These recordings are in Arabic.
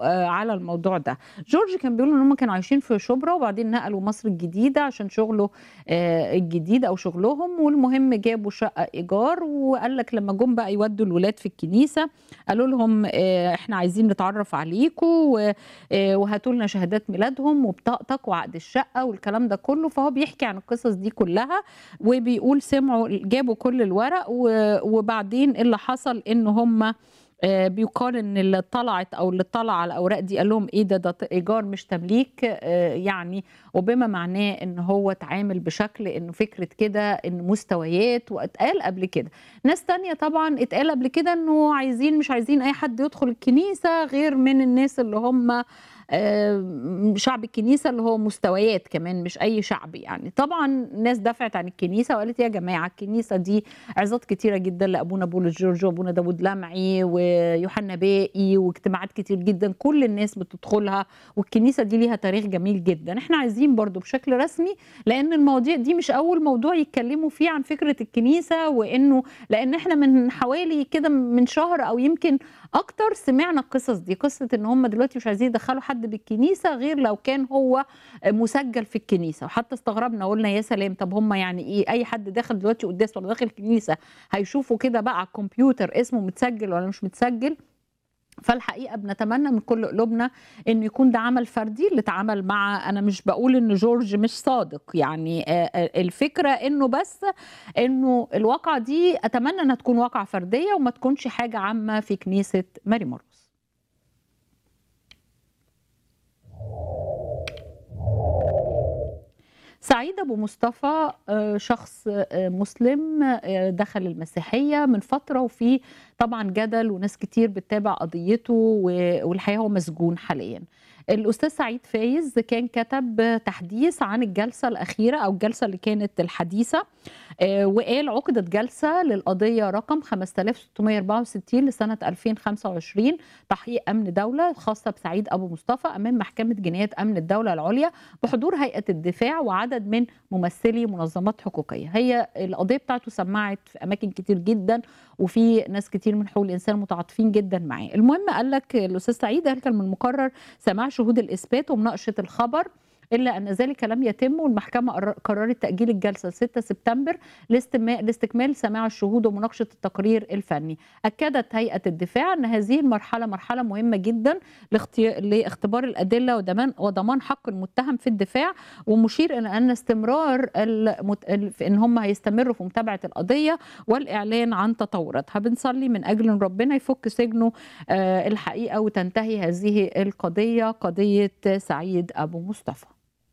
على الموضوع ده. جورج كان بيقول إن هم كانوا عايشين في شبرا وبعدين نقلوا مصر الجديدة عشان شغله الجديد أو شغلهم، والمهم جابوا شقة إيجار، وقال لك لمّا جُم بقى يودّوا الولاد في الكنيسة قالوا لهم إحنا عايزين نتعرّف عليكم وهاتوا لنا شهادات ميلادهم وبطاقتك وعقد الشقة والكلام ده كلّه. فهو بيحكي عن القصص دي كلّها وبيقول سمعوا جابوا كل الورق وبعدين اللي حصل إن هم بيُقال إن اللي طلعت أو اللي طلع على الأوراق دي قال لهم إيه ده إيجار مش تمليك يعني، وبما معناه إن هو اتعامل بشكل إنه فكرة كده إن مستويات، واتقال قبل كده. ناس تانية طبعًا اتقال قبل كده إنه مش عايزين أي حد يدخل الكنيسة غير من الناس اللي هم شعب الكنيسة اللي هو مستويات كمان مش أي شعب يعني. طبعًا ناس دافعت عن الكنيسة وقالت يا جماعة الكنيسة دي عظات كتيرة جدًا لأبونا بولس جورج وأبونا داوود لمعي ويوحنا باقي واجتماعات كتير جدًا كل الناس بتدخلها، والكنيسة دي ليها تاريخ جميل جدًا. إحنا عايزين برضه بشكل رسمي لأن المواضيع دي مش أول موضوع يتكلموا فيه عن فكرة الكنيسة، لأن إحنا من حوالي كده من شهر أو يمكن أكتر سمعنا القصص دي، قصة إن هم دلوقتي مش عايزين يدخّلوا حد بالكنيسة غير لو كان هو مسجّل في الكنيسة، وحتى استغربنا وقُلنا يا سلام! طب هم يعني إيه أي حد داخل دلوقتي قداس والّا داخل الكنيسة هيشوفوا كده بقى على الكمبيوتر اسمه متسجّل والّا مش متسجّل؟ فالحقيقة بنتمنى من كل قلوبنا إن يكون ده عمل فردي اللي اتعمل مع أنا مش باقول إن جورج مش صادق، يعني الفكرة إنه بس إنه الواقعة دي أتمنى إنها تكون واقعة فردية وما تكونش حاجة عامة في كنيسة ماري مرقس. سعيد أبو مصطفى شخص مسلم دخل المسيحية من فترة، وفي طبعًا جدل وناس كتير بتتابع قضيته والحقيقة هو مسجون حاليًا. الأستاذ سعيد فايز كان كتب تحديث عن الجلسة الأخيرة أو الجلسة اللي كانت الحديثة وقال عُقدت جلسة للقضية رقم 5664 لسنة 2025 تحقيق أمن دولة خاصة بسعيد أبو مصطفى أمام محكمة جنايات أمن الدولة العُليا بحضور هيئة الدفاع وعدد من ممثلي منظمات حقوقية. هي القضية بتاعته سمّعت في أماكن كتير جدًا وفي ناس كتير من حقوق الإنسان متعاطفين جدًا معاه. المهم قال لك الأستاذ سعيد قال كان من المقرر سماع شهود الإثبات ومناقشة الخبر، إلا أن ذلك لم يتم والمحكمة قررت تأجيل الجلسة ل6 سبتمبر لاستكمال سماع الشهود ومناقشة التقرير الفني. أكدت هيئة الدفاع أن هذه المرحلة مرحلة مهمة جدًا لاختبار الأدلة وضمان حق المتهم في الدفاع، ومشير إلى أن استمرار في إن هم هيستمروا في متابعة القضية والإعلان عن تطوراتها. بنصلي من أجل إن ربنا يفك سجنه الحقيقة وتنتهي هذه القضية، قضية سعيد أبو مصطفى.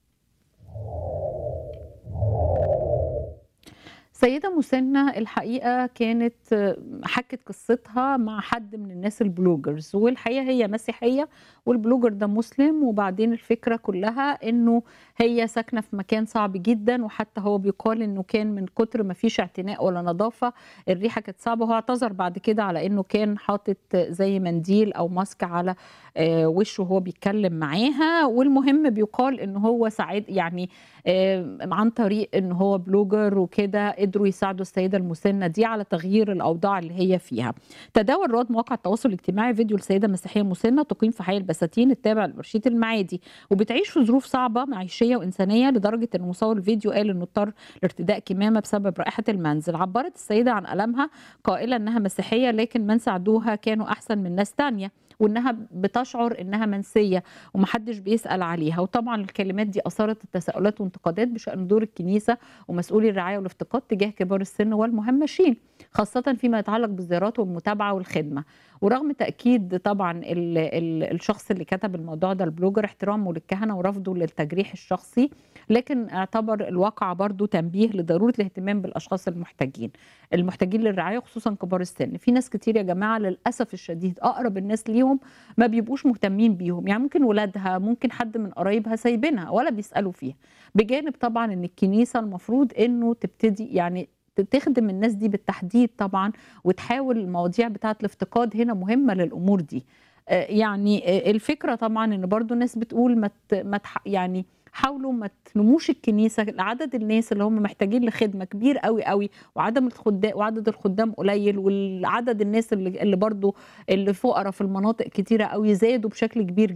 سيدة مسنة الحقيقة كانت حكت قصتها مع حد من الناس البلوجرز، والحقيقة هي مسيحية والبلوجر ده مسلم، وبعدين الفكرة كلها إنه هي ساكنة في مكان صعب جدا، وحتى هو بيقال إنه كان من كتر ما فيش اعتناء ولا نظافة الريحة كانت صعبة. هو اعتذر بعد كده على إنه كان حاطط زي منديل أو ماسك على وشه وهو بيتكلم معاها. والمهم بيقال إن هو ساعد يعني عن طريق إن هو بلوجر وكده قدروا يساعدوا السيدة المسنة دي على تغيير الأوضاع اللي هي فيها. تداول رواد مواقع التواصل الاجتماعي فيديو لسيدة مسيحية مسنة تقيم في حي البساتين التابع لبرشية المعادي وبتعيش في ظروف صعبة معيشية وإنسانية، لدرجة إن مصور الفيديو قال إنه اضطر لارتداء كمامة بسبب رائحة المنزل. عبرت السيدة عن ألمها قائلة إنها مسيحية لكن من ساعدوها كانوا أحسن من ناس تانية، وإنها بتشعر إنها منسية ومحدش بيسأل عليها. وطبعا الكلمات دي أثارت التساؤلات وانتقادات بشأن دور الكنيسة ومسؤولي الرعاية والافتقاد تجاه كبار السن والمهمشين، خاصة فيما يتعلق بالزيارات والمتابعة والخدمة. ورغم تأكيد طبعا الشخص اللي كتب الموضوع ده البلوجر احترامه للكهنة ورفضه للتجريح الشخصي، لكن اعتبر الواقعة برضو تنبيه لضرورة الاهتمام بالأشخاص المحتاجين للرعاية خصوصا كبار السن. في ناس كتير يا جماعة للأسف الشديد أقرب الناس ليهم ما بيبقوش مهتمين بيهم، يعني ممكن ولادها ممكن حد من قرايبها سايبينها ولا بيسألوا فيها، بجانب طبعا ان الكنيسة المفروض انه تبتدي يعني تخدم الناس دي بالتحديد طبعا، وتحاول المواضيع بتاعة الافتقاد هنا مهمة للأمور دي. يعني الفكرة طبعا ان برضو الناس بتقول يعني حاولوا ما تلوموش الكنيسة، عدد الناس اللي هم محتاجين لخدمة كبير أوي، وعدد الخدام قليل، والعدد الناس اللي برضه اللي فقرا في المناطق كتيرة أوي زادوا بشكل كبير